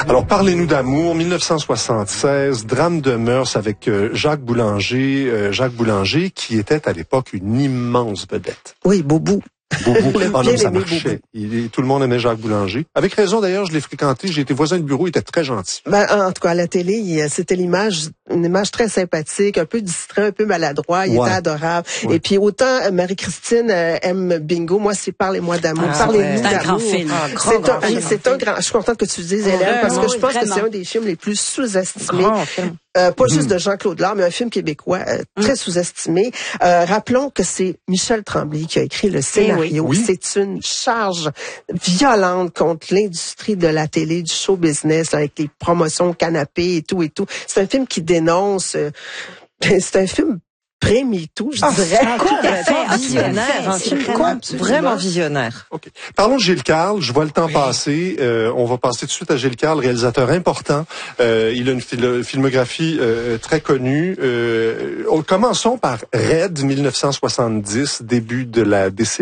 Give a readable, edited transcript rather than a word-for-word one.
Alors, parlez-nous d'amour, 1976, drame de mœurs avec Jacques Boulanger, qui était à l'époque une immense vedette. Oui, Boubou. Boubou. Oh non, ça marchait. Tout le monde aimait Jacques Boulanger. Avec raison, d'ailleurs, je l'ai fréquenté. J'ai été voisin de bureau. Il était très gentil. Ben, en tout cas, à la télé, c'était une image très sympathique, un peu distrait, un peu maladroit. Il était adorable. Ouais. Et puis, autant Marie-Christine aime Bingo. Moi, c'est Parlez-moi d'amour. Parlez-nous d'amour. C'est un grand film. C'est un grand. Je suis contente que tu le dises, Hélène, parce que je pense que c'est un des films les plus sous-estimés. Pas juste de Jean-Claude Lard, mais un film québécois très sous-estimé. Rappelons que c'est Michel Tremblay qui a écrit le scénario. Oui. C'est une charge violente contre l'industrie de la télé, du show business, avec les promotions au canapé et tout et tout. C'est un film qui dénonce. C'est un film pré-MeToo, je dirais. Vraiment visionnaire. Okay. Parlons de Gilles Carle. Je vois le temps passer. On va passer tout de suite à Gilles Carle, réalisateur important. Il a une filmographie très connue. Commençons par Red, 1970, début de la décennie.